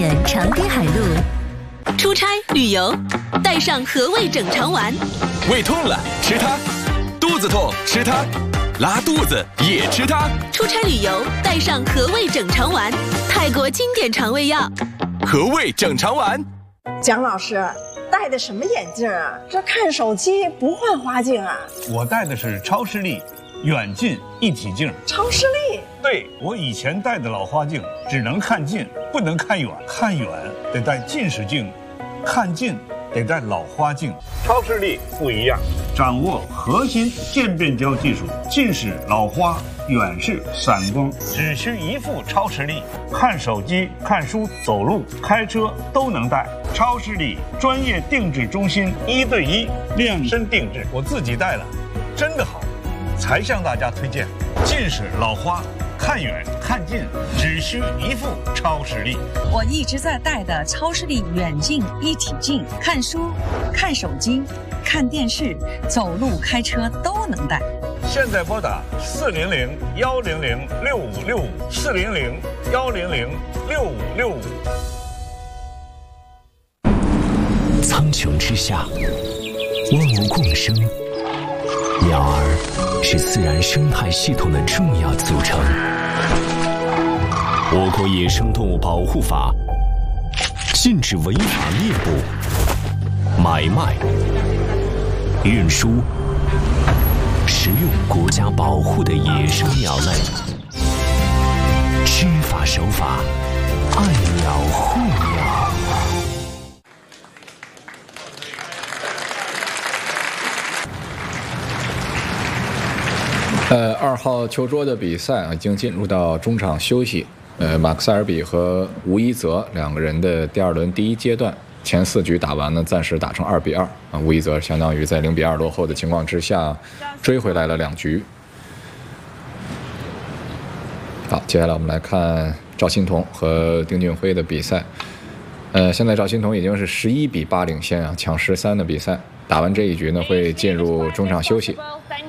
选长堤海路。出差旅游，带上和味整肠丸。 胃痛了吃它，肚子痛吃它，拉肚子也吃它。 出差旅游，带上和味整肠丸，泰国经典肠胃药。 和味整肠丸。 蒋老师戴的什么眼镜啊？这看手机不换花镜啊？ 我戴的是超视力远近一体镜。 超视力？ 对，我以前戴的老花镜只能看近，不能看远，看远得戴近视镜，看近得戴老花镜。超视力不一样，掌握核心渐变焦技术，近视、老花、远视、散光，只需一副超视力，看手机、看书、走路、开车都能戴。超视力专业定制中心，1对1量身定制，我自己戴了，真的好，才向大家推荐。近视、老花，看远看近只需一副超视力。 我一直在戴的超视力远近一体镜，看书、看手机、看电视、走路、开车都能戴。 现在拨打400-100-6565，400-100-6565。 苍穹之下，万物共生，鸟儿是自然生态系统的重要组成。我国野生动物保护法禁止违法猎捕、买卖、运输、食用国家保护的野生鸟类。知法守法，爱鸟护鸟。 2号球桌的比赛已经进入到中场休息。马克塞尔比和吴一泽两个人的第二轮第一阶段前4局打完呢，暂时打成2-2啊。吴一泽相当于在0-2落后的情况之下追回来了2局。好，接下来我们来看赵欣彤和丁俊晖的比赛。现在赵欣彤已经是11-8领先啊，抢13的比赛。打完这一局呢，会进入中场休息。